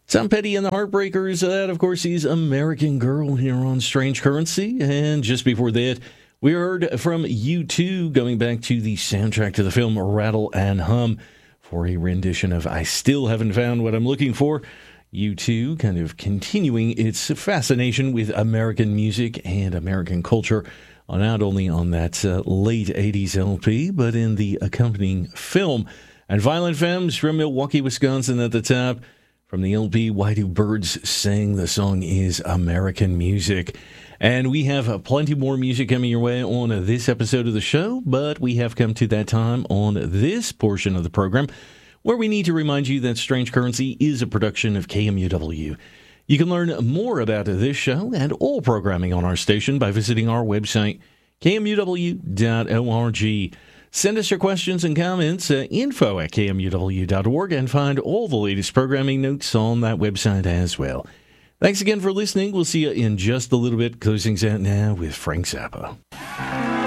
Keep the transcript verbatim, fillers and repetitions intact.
Tom Petty and the Heartbreakers. That, of course, is American Girl here on Strange Currency. And just before that, we heard from U two going back to the soundtrack to the film Rattle and Hum for a rendition of I Still Haven't Found What I'm Looking For. U two kind of continuing its fascination with American music and American culture, not only on that uh, late eighties L P, but in the accompanying film. And Violent Femmes from Milwaukee, Wisconsin at the top. From the L P, Why Do Birds Sing? The song is American Music. And we have uh, plenty more music coming your way on uh, this episode of the show, but we have come to that time on this portion of the program where we need to remind you that Strange Currency is a production of K M U W. You can learn more about this show and all programming on our station by visiting our website, K M U W dot org. Send us your questions and comments, uh, info at K M U W dot org, and find all the latest programming notes on that website as well. Thanks again for listening. We'll see you in just a little bit. Closing out now with Frank Zappa.